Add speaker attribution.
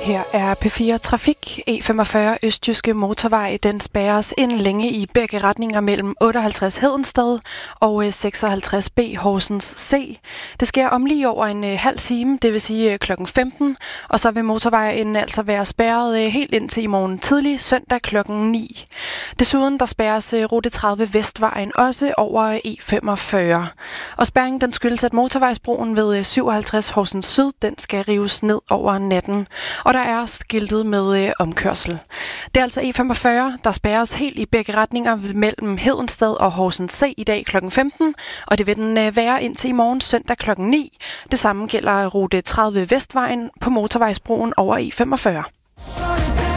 Speaker 1: Her er P4 Trafik. E45 Østjyske Motorvej, den spærres inden længe i begge retninger mellem 58 Hedensted og 56B Horsens C. Det sker om lige over en halv time, det vil sige klokken 15, og så vil motorvejen altså være spærret helt indtil i morgen tidlig søndag klokken 9. Desuden der spærres rute 30 Vestvejen også over E45. Og spærringen den skyldes, at motorvejsbroen ved 57 Horsens Syd, den skal rives ned over natten. Og der er skiltet med omkørsel. Det er altså E45, der spærres helt i begge retninger mellem Hedensted og Horsens C i dag kl. 15, og det vil den være indtil i morgen søndag kl. 9. Det samme gælder rute 30 Vestvejen på motorvejsbroen over E45.